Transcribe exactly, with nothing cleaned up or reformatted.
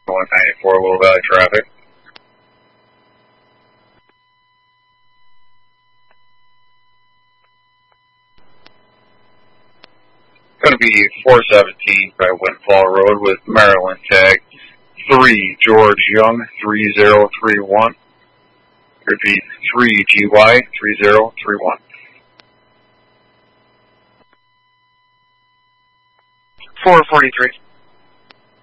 one ninety-four, Little Valley traffic. Going to be four seventeen by Windfall Road with Maryland tag three George Young three zero three one. Repeat three G Y three zero three one. four forty-three.